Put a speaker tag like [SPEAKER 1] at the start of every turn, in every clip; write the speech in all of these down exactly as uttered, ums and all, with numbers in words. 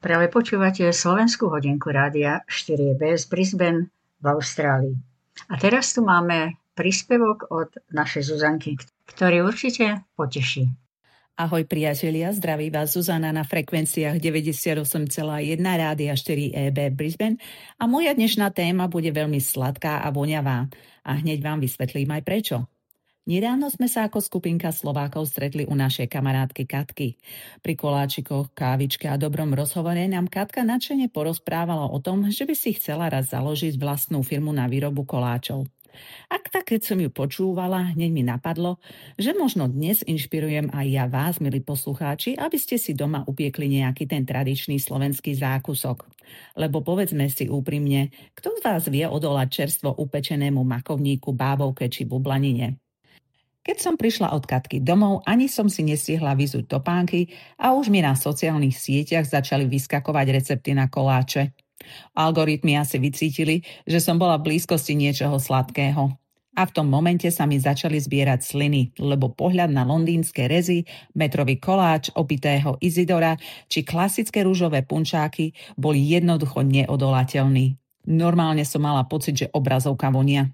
[SPEAKER 1] Práve počúvate Slovenskú hodinku rádia štyri bé z Brisbane v Austrálii. A teraz tu máme príspevok od našej Zuzanky, ktorý určite poteší.
[SPEAKER 2] Ahoj priatelia, zdraví vás Zuzana na frekvenciách deväťdesiatosem celá jeden rádia štyri é bé Brisbane a moja dnešná téma bude veľmi sladká a voňavá. A hneď vám vysvetlím aj prečo. Nedávno sme sa ako skupinka Slovákov stretli u našej kamarátky Katky. Pri koláčikoch, kávičke a dobrom rozhovore nám Katka nadšene porozprávala o tom, že by si chcela raz založiť vlastnú firmu na výrobu koláčov. Ak tak, keď som ju počúvala, hneď mi napadlo, že možno dnes inšpirujem aj ja vás, milí poslucháči, aby ste si doma upiekli nejaký ten tradičný slovenský zákusok. Lebo povedzme si úprimne, kto z vás vie odolať čerstvo upečenému makovníku, bábovke či bublanine? Keď som prišla od Katky domov, ani som si nestihla vyzuť topánky a už mi na sociálnych sieťach začali vyskakovať recepty na koláče. Algoritmy asi vycítili, že som bola v blízkosti niečoho sladkého. A v tom momente sa mi začali zbierať sliny, lebo pohľad na londýnske rezy, metrový koláč opitého Izidora či klasické rúžové punčáky boli jednoducho neodolateľní. Normálne som mala pocit, že obrazovka vonia.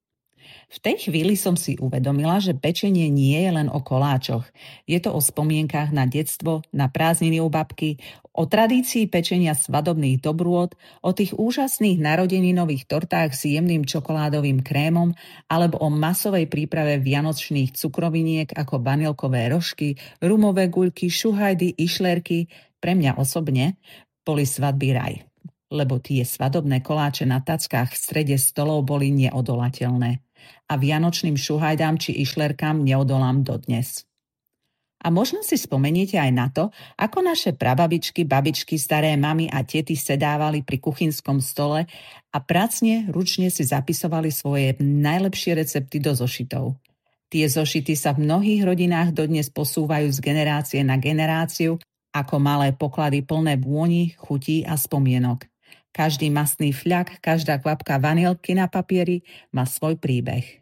[SPEAKER 2] V tej chvíli som si uvedomila, že pečenie nie je len o koláčoch. Je to o spomienkach na detstvo, na prázdniny u babky, o tradícii pečenia svadobných dobrôt, o tých úžasných narodeninových tortách s jemným čokoládovým krémom alebo o masovej príprave vianočných cukroviniek ako vanilkové rožky, rumové guľky, šuhajdy, išlerky. Pre mňa osobne boli svadby raj, lebo tie svadobné koláče na tackách v strede stolov boli neodolateľné. A vianočným šuhajdám či išlerkám neodolám dodnes. A možno si spomeniete aj na to, ako naše prababičky, babičky, staré mamy a tety sedávali pri kuchynskom stole a pracne, ručne si zapisovali svoje najlepšie recepty do zošitov. Tie zošity sa v mnohých rodinách dodnes posúvajú z generácie na generáciu ako malé poklady plné vôni, chutí a spomienok. Každý mastný fľak, každá kvapka vanilky na papieri má svoj príbeh.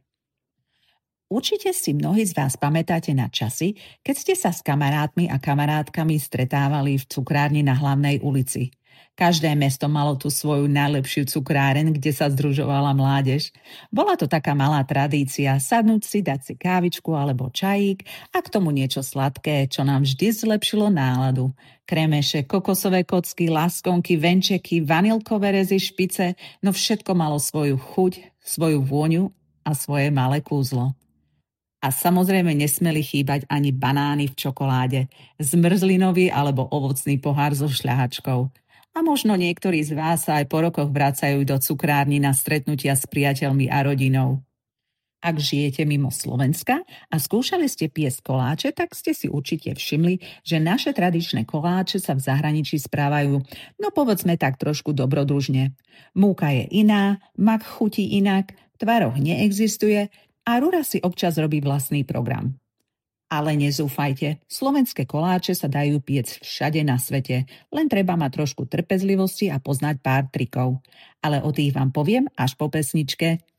[SPEAKER 2] Určite si mnohí z vás pamätáte na časy, keď ste sa s kamarátmi a kamarátkami stretávali v cukrárni na hlavnej ulici. Každé mesto malo tu svoju najlepšiu cukráreň, kde sa združovala mládež. Bola to taká malá tradícia sadnúť si, dať si kávičku alebo čajík a k tomu niečo sladké, čo nám vždy zlepšilo náladu. Kremeše, kokosové kocky, laskonky, venčeky, vanilkové rezy, špice, no všetko malo svoju chuť, svoju vôňu a svoje malé kúzlo. A samozrejme nesmeli chýbať ani banány v čokoláde, zmrzlinový alebo ovocný pohár so šľahačkou. A možno niektorí z vás sa aj po rokoch vracajú do cukrárny na stretnutia s priateľmi a rodinou. Ak žijete mimo Slovenska a skúšali ste piesť koláče, tak ste si určite všimli, že naše tradičné koláče sa v zahraničí správajú, no povedzme tak trošku dobrodružne. Múka je iná, mak chutí inak, tvaroh neexistuje a rúra si občas robí vlastný program. Ale nezúfajte, slovenské koláče sa dajú piecť všade na svete, len treba mať trošku trpezlivosti a poznať pár trikov. Ale o tých vám poviem až po pesničke.